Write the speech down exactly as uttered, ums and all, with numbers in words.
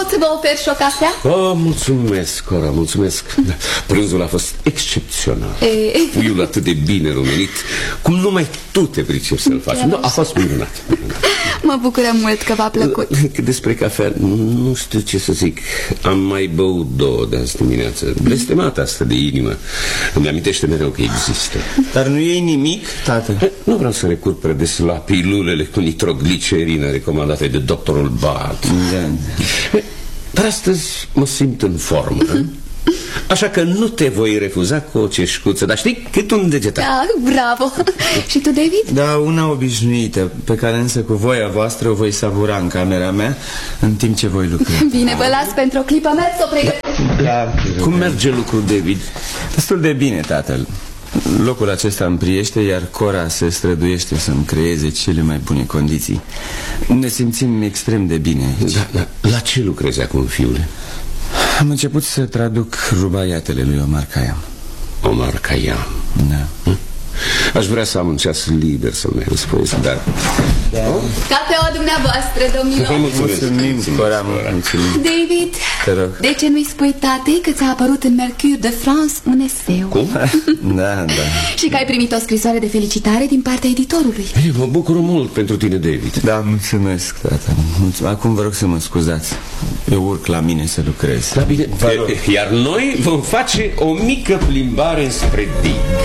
Pot să vă ofer și o cafea? Oh, mulțumesc, Cora, mulțumesc. Prânzul a fost excepțional. E... Puiul atât de bine rumenit, cum numai tu te pricepi să-l faci. Nu, a fost minunat. Mă bucură mult că v-a plăcut. Despre cafea, nu știu ce să zic. Am mai băut două de azi dimineață. Blestemata asta de inimă îmi amintește mereu că există. Dar nu e nimic, tată? Nu vreau să recurg prea des la pilulele cu nitroglicerină recomandate de doctorul Bart. Da. Dar astăzi mă simt în formă. Așa că nu te voi refuza cu o ceșcuță. Dar știi, cât un degetar. Da, bravo. Și tu, David? Da, una obișnuită, pe care însă cu voia voastră o voi savura în camera mea în timp ce voi lucra. Bine, vă las pentru o clipă. Merg să o pregătesc. Da. Cum merge lucrul, David? Destul de bine, tatăl. Locul acesta îmi priește, iar Cora se străduiește să-mi creeze cele mai bune condiții. Ne simțim extrem de bine aici. Da, da. La ce lucrezi acum, fiule? Am început să traduc rubaiatele lui Omar Khayyam. Omar Khayyam? Da. Hm? Aș vrea să am un ceas liber să-l mai răspăiesc, dar... Da. Cafeaua dumneavoastră, domnilor. Mulțumim, Cora, mulțumim. David, te rog. De ce nu-i spui tatei că ți-a apărut în Mercure de France un eseu? Cum? Da, da. Și că ai primit o scrisoare de felicitare din partea editorului. Eu mă bucur mult pentru tine, David. Da, mulțumesc, tata. Acum vă rog să mă scuzați. Eu urc la mine să lucrez. Da, bine. Iar noi vom face o mică plimbare spre Dig.